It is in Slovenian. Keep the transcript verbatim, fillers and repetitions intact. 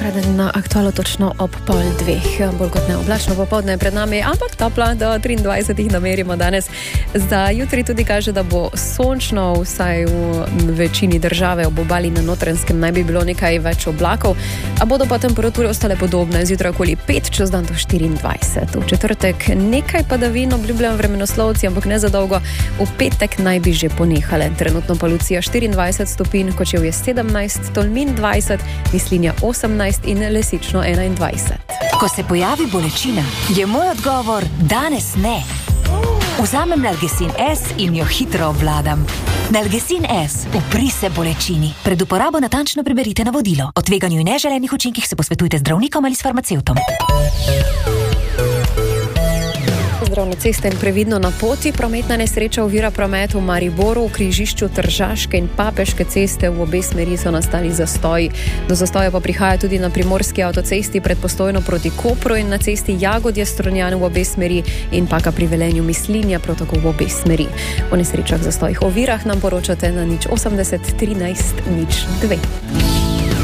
tokrat na aktualu točno ob pol dveh. Bolj kot ne oblačno popoldne pred nami, ampak topla do triindvajsetih namerimo danes. Za jutri tudi kaže, da bo sončno, vsaj v večini države, ob obali na Notranjskem naj bi bilo nekaj več oblakov, a bodo pa temperature ostale podobne, zjutraj okoli pet, čez dan do štiriindvajset. V četrtek nekaj padavin obljubljajo vremenoslovci, ampak ne za dolgo. V petek naj bi že ponehale. Trenutno pa Lucija štiriindvajset stopinj, Kočevje sedemnajst, Tolmin dvajset, Mislinja osemnajst in Lesično enaindvajset. Ko se pojavi bolečina, je moj odgovor danes ne. Vzamem Nalgecin S in jo hitro obvladam. Nalgecin S, upri se bolečini. Pred uporabo natančno preberite navodilo. O tveganju in neželenih učinkih se posvetujte z zdravnikom ali s farmacevtom. Zdrav na ceste in previdno na poti. Prometna nesreča ovira promet v Mariboru, v križišču Tržaške in Papeške ceste v obe smeri so nastali zastoji. Do zastoja pa prihaja tudi na primorski avtocesti pred Postojno proti Kopru in na cesti Jagodje-Strunjan v obe smeri in Paka pri Velenju Mislinja prav tako v obe smeri. O nesrečah, zastojih, ovirah nam poročate na nič osemdeset trinajst nič dve.